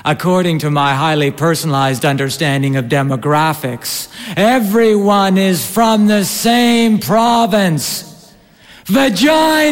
According to my highly personalized understanding of demographics, everyone is from the same province. Vagina!